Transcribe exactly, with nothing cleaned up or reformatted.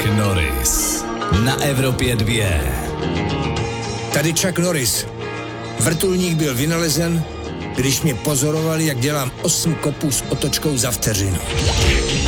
Norris na Evropě dvě. Tady Chuck Norris. Vrtulník byl vynalezen, když mě pozorovali, jak dělám osm kopů s otočkou za vteřinu.